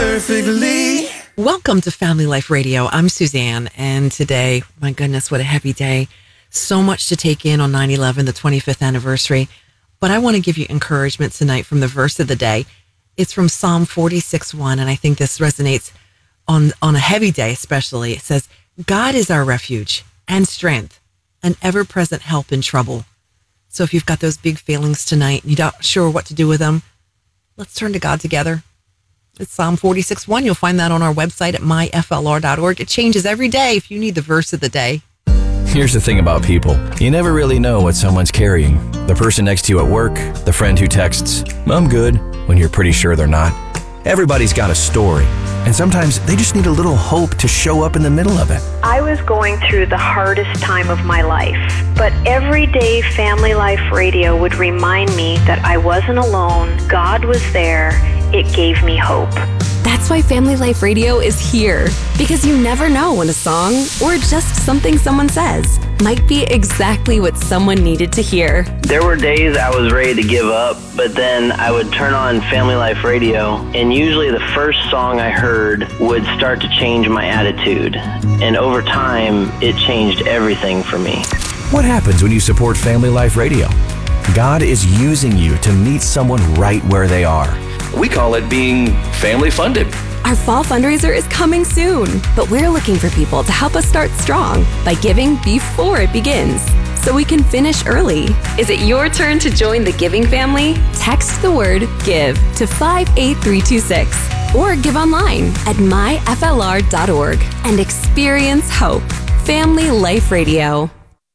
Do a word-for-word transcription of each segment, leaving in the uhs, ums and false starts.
perfectly. Welcome to Family Life Radio. I'm Suzanne, and today, my goodness, what a heavy day. So much to take in on nine eleven, the twenty-fifth anniversary. But I want to give you encouragement tonight from the verse of the day. It's from Psalm forty-six one, and I think this resonates on, on a heavy day especially. It says, God is our refuge and strength, an ever-present help in trouble. So if you've got those big feelings tonight and you're not sure what to do with them, let's turn to God together. It's Psalm forty-six one. You'll find that on our website at my f l r dot org. It changes every day if you need the verse of the day. Here's the thing about people. You never really know what someone's carrying. The person next to you at work, the friend who texts, I'm good, when you're pretty sure they're not. Everybody's got a story, and sometimes they just need a little hope to show up in the middle of it. I was going through the hardest time of my life, but every day Family Life Radio would remind me that I wasn't alone, God was there, it gave me hope. That's why Family Life Radio is here, because you never know when a song or just something someone says might be exactly what someone needed to hear. There were days I was ready to give up, but then I would turn on Family Life Radio, and usually the first song I heard would start to change my attitude. And over time, it changed everything for me. What happens when you support Family Life Radio? God is using you to meet someone right where they are. We call it being family funded. Our fall fundraiser is coming soon, but we're looking for people to help us start strong by giving before it begins, so we can finish early. Is it your turn to join the giving family? Text the word GIVE to five eight three two six or give online at my f l r dot org and experience hope. Family Life Radio.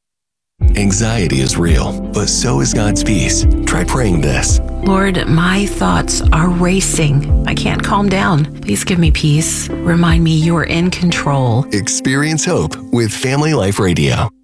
Anxiety is real, but so is God's peace. Try praying this. Lord, my thoughts are racing. I can't calm down. Please give me peace. Remind me you're in control. Experience hope with Family Life Radio.